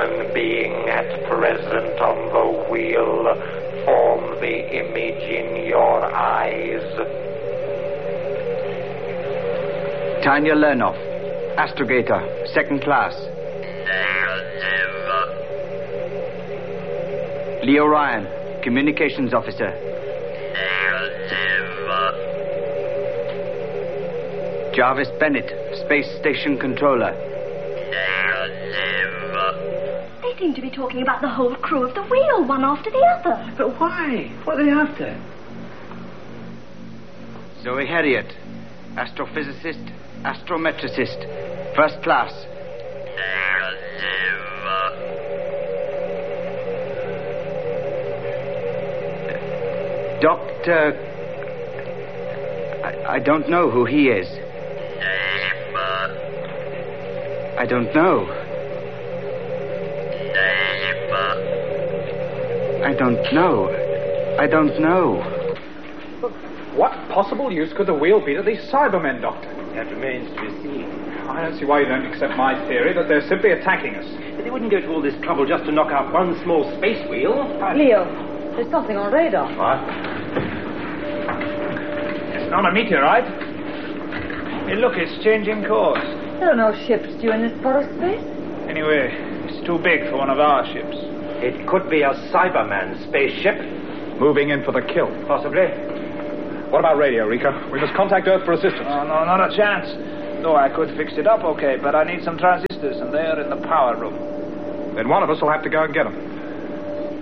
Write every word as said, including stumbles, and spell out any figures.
human being at present on the wheel form the image in your eyes? Tanya Lernoff, astrogator, second class. Leo Ryan, communications officer. Jarvis Bennett, space station controller. They seem to be talking about the whole crew of the wheel, one after the other. But why? What are they after? Zoe Harriet, astrophysicist, astrometricist, first class. Doctor... I, I don't know who he is. I don't know. I don't know. I don't know. What possible use could the wheel be to these Cybermen, Doctor? That remains to be seen. I don't see why you don't accept my theory that they're simply attacking us. But they wouldn't go to all this trouble just to knock out one small space wheel. Leo, there's something on radar. What? It's not a meteorite. Hey, look, it's changing course. There are no ships due in this part of space. Anyway, it's too big for one of our ships. It could be a Cyberman spaceship. Moving in for the kill. Possibly. What about radio, Rika? We must contact Earth for assistance. Oh, no, not a chance. Though I could fix it up okay, but I need some transistors, and they're in the power room. Then one of us will have to go and get them.